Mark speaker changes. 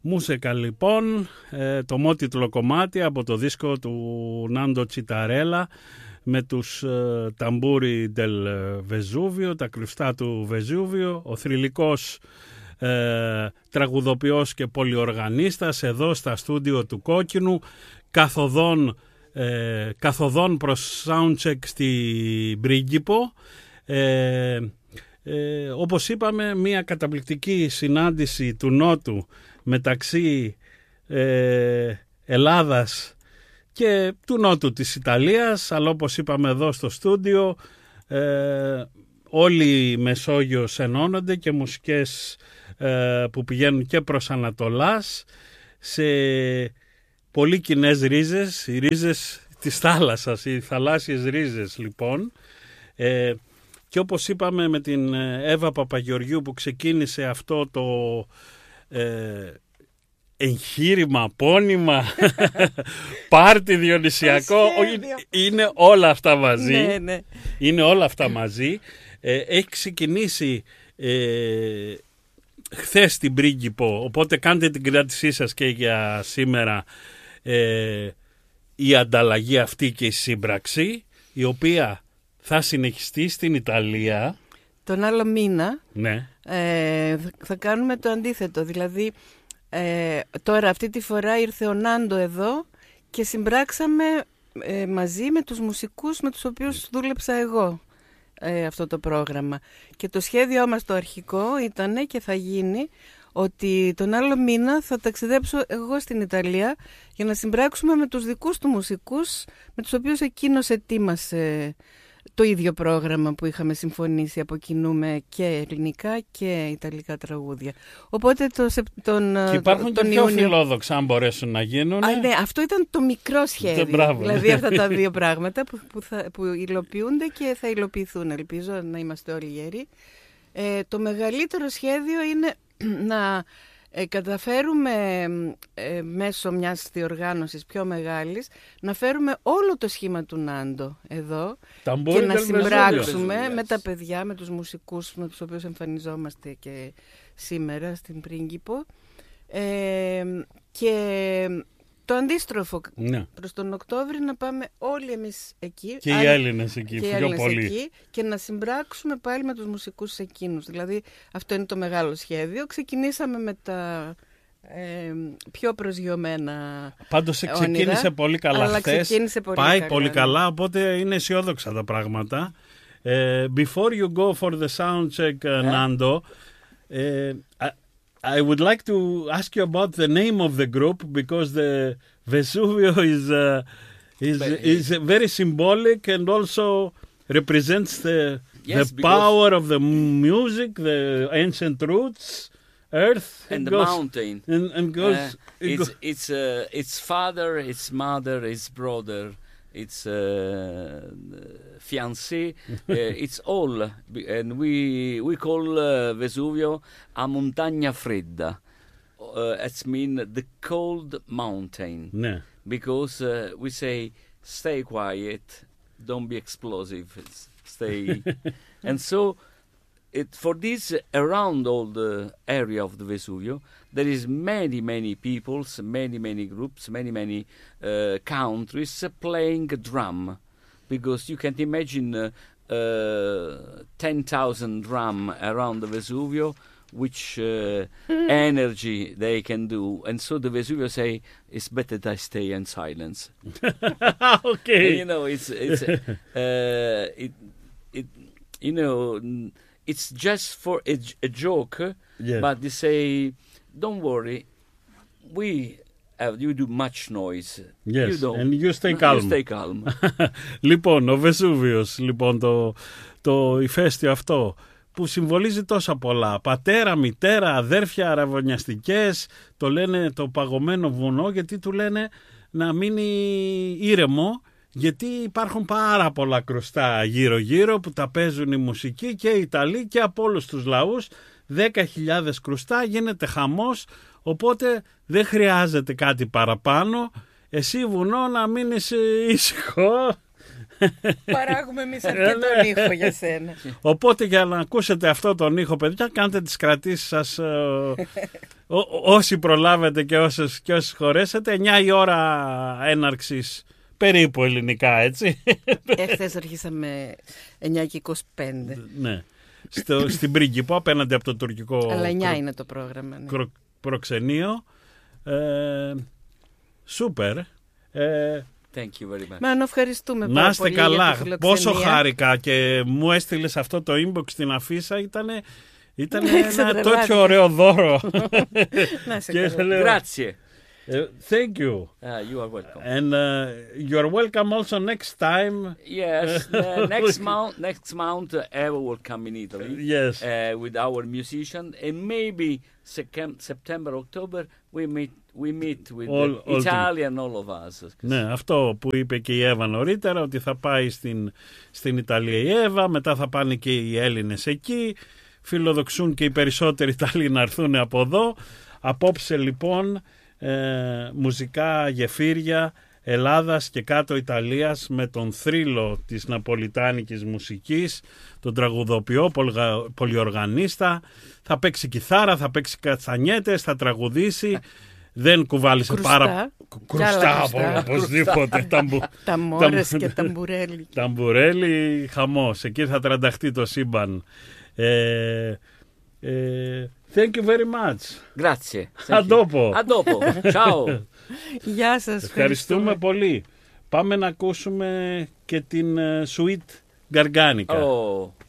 Speaker 1: Μούσικα λοιπόν, το μότιτλο κομμάτι από το δίσκο του Νάντο Τσιταρέλα με τους ταμπούρι del Vesuvio, τα κρυφτά του Βεζούβιο, ο θρυλικός τραγουδοποιός και πολυοργανίστας εδώ στα στούντιο του Κόκκινου, καθοδόν προς soundcheck στη Πρίγκιπο. Όπως είπαμε, μια καταπληκτική συνάντηση του Νότου μεταξύ Ελλάδας και του Νότου της Ιταλίας, αλλά όπως είπαμε εδώ στο στούντιο, όλοι οι Μεσόγειος ενώνονται και μουσικές που πηγαίνουν και προς Ανατολάς σε πολύ κοινές ρίζες, οι ρίζες της θάλασσας, οι θαλάσσιες ρίζες λοιπόν. Και όπως είπαμε με την Εύα Παπαγεωργιού που ξεκίνησε αυτό το εγχείρημα, πόνημα, πάρτι διονυσιακό, είναι όλα αυτά μαζί. Ναι. Είναι όλα αυτά μαζί. Έχει ξεκινήσει χθες στην Πρίγκιπο, οπότε κάντε την κράτησή σας και για σήμερα η ανταλλαγή αυτή και η σύμπραξη, η οποία θα συνεχιστεί στην Ιταλία. Τον άλλο μήνα. Ναι. Θα κάνουμε το αντίθετο, δηλαδή τώρα αυτή τη φορά ήρθε ο Νάντο εδώ και συμπράξαμε μαζί με τους μουσικούς με τους οποίους δούλεψα εγώ αυτό το πρόγραμμα. Και το σχέδιό μας το αρχικό ήταν και θα γίνει ότι τον άλλο μήνα θα ταξιδέψω εγώ στην Ιταλία για να συμπράξουμε με τους δικούς του μουσικούς με τους οποίους εκείνος ετοίμασε το ίδιο πρόγραμμα που είχαμε συμφωνήσει από κοινού με και ελληνικά και ιταλικά τραγούδια. Οπότε και υπάρχουν και πιο φιλόδοξα αν μπορέσουν να γίνουν. Ναι, αυτό ήταν το μικρό σχέδιο. Δηλαδή αυτά τα δύο πράγματα που υλοποιούνται και θα υλοποιηθούν. Ελπίζω να είμαστε όλοι γέροι. Το μεγαλύτερο σχέδιο είναι να καταφέρουμε μέσω μιας διοργάνωσης πιο μεγάλης να φέρουμε όλο το σχήμα του Νάντο εδώ και να συμπράξουμε με τα παιδιά, με τους μουσικούς με τους οποίους εμφανιζόμαστε και σήμερα στην Πρίγκιπο και το αντίστροφο προς τον Οκτώβρη να πάμε όλοι εμείς εκεί και οι Έλληνες εκεί, πιο πολύ εκεί, και να συμπράξουμε πάλι με τους μουσικούς εκείνους. Δηλαδή αυτό είναι το μεγάλο σχέδιο. Ξεκινήσαμε με τα πιο προσγειωμένα. Πάντως ξεκίνησε πολύ καλά χθες. Πάει πολύ καλά, οπότε είναι αισιόδοξα τα πράγματα. Before you go for the sound check, Nando, I would like to ask you about the name of the group, because the Vesuvio is very symbolic and also represents the power of the music, the ancient roots, earth,
Speaker 2: and the mountain.
Speaker 1: And goes,
Speaker 2: its father, its mother, its brother, its fiancé, it's all, and we call Vesuvio a montagna fredda. It's mean the cold mountain.
Speaker 1: Yeah.
Speaker 2: Because we say stay quiet, don't be explosive, stay. And so for this, around all the area of the Vesuvio, there is many peoples, many groups, many countries playing drum, because you can imagine 10,000 drum around the Vesuvio, which energy they can do, and so the Vesuvio say it's better that I stay in silence.
Speaker 1: Okay.
Speaker 2: And, you know, it's you know, it's just for a joke, but they say, don't worry, you do much noise.
Speaker 1: Yes,
Speaker 2: you don't.
Speaker 1: And you stay calm.
Speaker 2: You stay calm.
Speaker 1: Λοιπόν, ο Βεσούβιος, λοιπόν, το ηφαίστειο αυτό, που συμβολίζει τόσα πολλά. Πατέρα, μητέρα, αδέρφια, αραβωνιαστικές, το λένε το παγωμένο βουνό, γιατί του λένε να μείνει ήρεμο, γιατί υπάρχουν πάρα πολλά κρουστά γύρω-γύρω που τα παίζουν οι μουσικοί και οι Ιταλοί και από όλους τους λαούς. 10.000 κρουστά, γίνεται χαμός, οπότε δεν χρειάζεται κάτι παραπάνω. Εσύ βουνό να μείνεις ήσυχο Παράγουμε εμείς αρκετόν ήχο για σένα.
Speaker 3: Οπότε για να ακούσετε αυτό τον ήχο, παιδιά, κάντε τις κρατήσεις σας όσοι προλάβετε και όσοι χωρέσετε. 9 η ώρα έναρξης, περίπου ελληνικά, έτσι.
Speaker 1: Χθες αρχίσαμε 9 και 25.
Speaker 3: Ναι. Στην Πρίγκιπο, απέναντι από το τουρκικό
Speaker 1: αλλά 9 είναι το πρόγραμμα, ναι.
Speaker 3: Προξενείο. Σούπερ.
Speaker 2: Thank you very much.
Speaker 1: Μάνο, ευχαριστούμε
Speaker 3: να είστε
Speaker 1: πολύ
Speaker 3: καλά.
Speaker 1: για τη φιλοξενία.
Speaker 3: Πόσο χάρηκα και μου έστειλες αυτό το inbox στην αφίσα. Ήταν ένα τέτοιο ωραίο δώρο.
Speaker 1: Να είσαι καλά.
Speaker 2: Grazie.
Speaker 3: Thank you.
Speaker 2: You are welcome.
Speaker 3: And you are welcome also next time.
Speaker 2: Yes, next month Evo will come in Italy.
Speaker 3: Yes.
Speaker 2: With our musician, and maybe September, October we meet with Italian all of us.
Speaker 3: Ναι, αυτό που είπε και η Εύα νωρίτερα, ότι θα πάει στην Ιταλία η Εύα, μετά θα πάνε και οι Έλληνες εκεί, φιλοδοξούν και οι περισσότεροι Ιταλοί να έρθουν από εδώ. Απόψε λοιπόν μουσικά γεφύρια Ελλάδας και κάτω Ιταλίας με τον θρύλο της ναπολιτάνικης μουσικής, τον τραγουδοποιό, πολυοργανίστα. Θα παίξει κιθάρα, θα παίξει κατσανιέτες, θα τραγουδήσει. Δεν κουβάλισε κρουστά, οπωσδήποτε.
Speaker 1: Ταμόρες και ταμπουρέλι.
Speaker 3: Ταμπουρέλι, χαμός. Εκεί θα τρανταχτεί το σύμπαν. Thank you very much.
Speaker 2: Grazie.
Speaker 3: A dopo.
Speaker 2: Ciao.
Speaker 1: Γεια σας.
Speaker 3: Ευχαριστούμε πολύ. Πάμε να ακούσουμε και την Suite Garganica.